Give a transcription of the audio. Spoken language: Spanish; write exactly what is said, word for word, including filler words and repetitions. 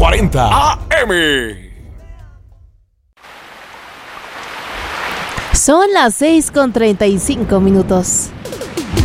cuarenta A M. Son las seis con treinta y cinco minutos.